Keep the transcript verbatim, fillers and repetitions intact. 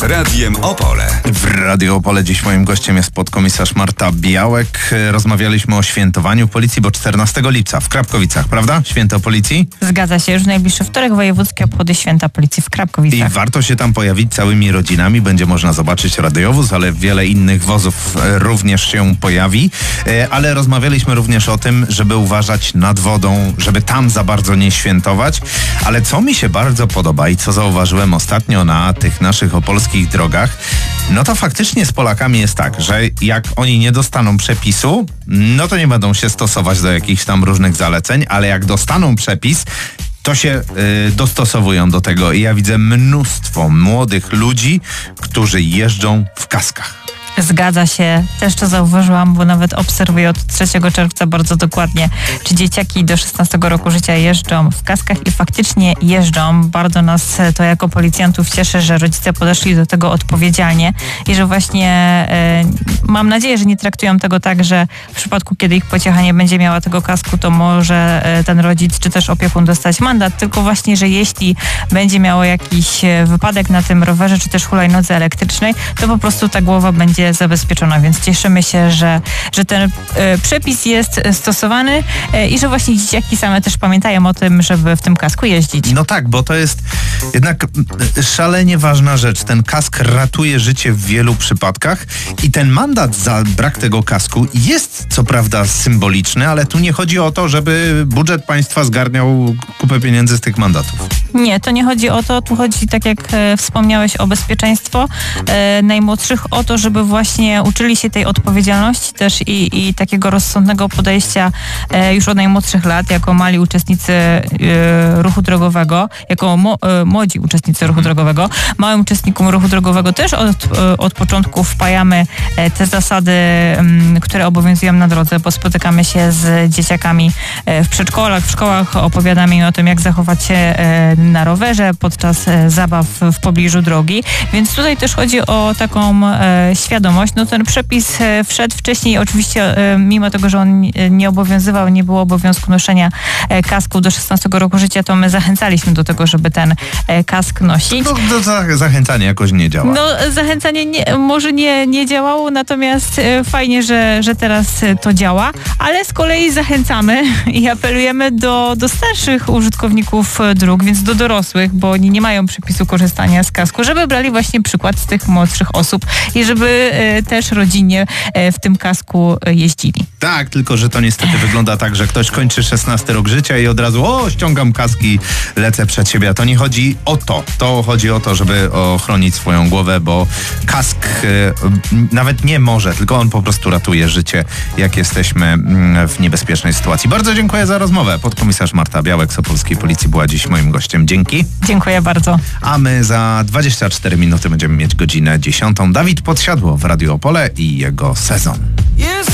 Radiem Opole. W Radio Opole dziś moim gościem jest podkomisarz Marta Białek. Rozmawialiśmy o świętowaniu policji, bo czternastego lipca w Krapkowicach, prawda? Święto policji? Zgadza się, już w najbliższy wtorek wojewódzkie obchody święta policji w Krapkowicach. I warto się tam pojawić całymi rodzinami. Będzie można zobaczyć radiowóz, ale wiele innych wozów również się pojawi. Ale rozmawialiśmy również o tym, żeby uważać nad wodą, żeby tam za bardzo nie świętować. Ale co mi się bardzo podoba i co zauważyłem ostatnio na tych naszych opolskich drogach, no to faktycznie z Polakami jest tak, że jak oni nie dostaną przepisu, no to nie będą się stosować do jakichś tam różnych zaleceń, ale jak dostaną przepis, to się y, dostosowują do tego. I ja widzę mnóstwo młodych ludzi, którzy jeżdżą w kaskach. Zgadza się. Też to zauważyłam, bo nawet obserwuję od trzeciego czerwca bardzo dokładnie, czy dzieciaki do szesnastego roku życia jeżdżą w kaskach i faktycznie jeżdżą. Bardzo nas to jako policjantów cieszy, że rodzice podeszli do tego odpowiedzialnie i że właśnie e, mam nadzieję, że nie traktują tego tak, że w przypadku, kiedy ich pociecha nie będzie miała tego kasku, to może e, ten rodzic czy też opiekun dostać mandat, tylko właśnie, że jeśli będzie miało jakiś wypadek na tym rowerze czy też hulajnodze elektrycznej, to po prostu ta głowa będzie zabezpieczona, więc cieszymy się, że, że ten e, przepis jest stosowany e, i że właśnie dzieciaki same też pamiętają o tym, żeby w tym kasku jeździć. No tak, bo to jest jednak szalenie ważna rzecz. Ten kask ratuje życie w wielu przypadkach i ten mandat za brak tego kasku jest co prawda symboliczny, ale tu nie chodzi o to, żeby budżet państwa zgarniał kupę pieniędzy z tych mandatów. Nie, to nie chodzi o to. Tu chodzi, tak jak e, wspomniałeś, o bezpieczeństwo e, najmłodszych, o to, żeby właśnie uczyli się tej odpowiedzialności też i, i takiego rozsądnego podejścia e, już od najmłodszych lat, jako mali uczestnicy e, ruchu drogowego, jako mo, e, młodzi uczestnicy ruchu drogowego. Małym uczestnikom ruchu drogowego też od, e, od początku wpajamy e, te zasady, m, które obowiązują na drodze, bo spotykamy się z dzieciakami e, w przedszkolach, w szkołach, opowiadamy im o tym, jak zachować się e, na rowerze podczas e, zabaw w pobliżu drogi, więc tutaj też chodzi o taką e, świadomość. No ten przepis e, wszedł wcześniej, oczywiście e, mimo tego, że on nie obowiązywał, nie było obowiązku noszenia e, kasku do szesnastego roku życia, to my zachęcaliśmy do tego, żeby ten e, kask nosić. No to za, zachęcanie jakoś nie działa. No zachęcanie nie, może nie, nie działało, natomiast e, fajnie, że, że teraz e, to działa, ale z kolei zachęcamy i apelujemy do, do starszych użytkowników e, dróg, więc do dorosłych, bo oni nie mają przepisu korzystania z kasku, żeby brali właśnie przykład z tych młodszych osób i żeby e, też rodzinnie e, w tym kasku e, jeździli. Tak, tylko że to niestety wygląda tak, że ktoś kończy szesnasty rok życia i od razu o, ściągam kaski, lecę przed siebie. A to nie chodzi o to. To chodzi o to, żeby ochronić swoją głowę, bo kask e, nawet nie może, tylko on po prostu ratuje życie, jak jesteśmy mm, w niebezpiecznej sytuacji. Bardzo dziękuję za rozmowę. Podkomisarz Marta Białek z Opolskiej Policji była dziś moim gościem. Dzięki. Dziękuję bardzo. A my za dwadzieścia cztery minuty będziemy mieć godzinę dziesiątą. Dawid Podsiadło w Radiu Opole i jego sezon.